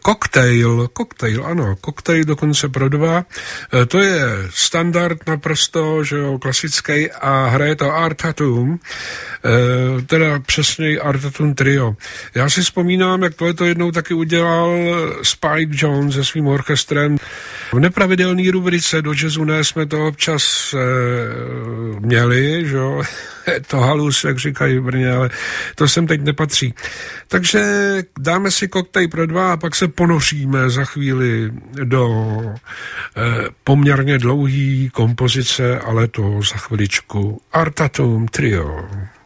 Koktejl dokonce pro dva. To je standard naprosto, že jo, klasický a hraje to Art Tatum, teda přesněji Art Tatum Trio. Já si vzpomínám, jak tohleto jednou taky udělal Spike Jones se svým orchestrem. V nepravidelné rubrice do jazzu ne jsme to občas měli, že jo, to halus, jak říkají v Brně, ale to sem teď nepatří. Takže dáme si koktejl pro dva a pak se ponoříme za chvíli do poměrně dlouhý kompozice, ale to za chviličku. Art Tatum Trio.